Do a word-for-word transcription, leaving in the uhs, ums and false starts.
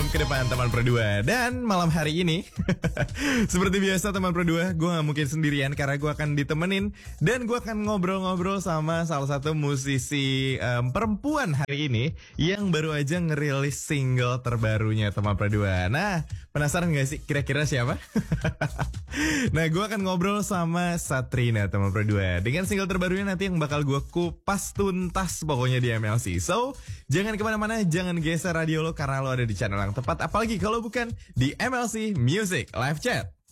jam ke depan teman Pro dua. Dan malam hari ini seperti biasa teman Pro dua, gue gak mungkin sendirian karena gue akan ditemenin dan gue akan ngobrol-ngobrol sama salah satu musisi um, perempuan hari ini yang baru aja ngerilis single terbarunya teman Pro dua. Nah, penasaran gak sih kira-kira siapa? Nah, gue akan ngobrol sama Satrina teman Pro dua dengan single terbarunya nanti yang bakal gue kupas tuntas pokoknya di M L C. So, jangan kemana-mana, jangan geser radio lo karena lo ada di channel yang tepat, apalagi kalau bukan di M L C Music Live Chat.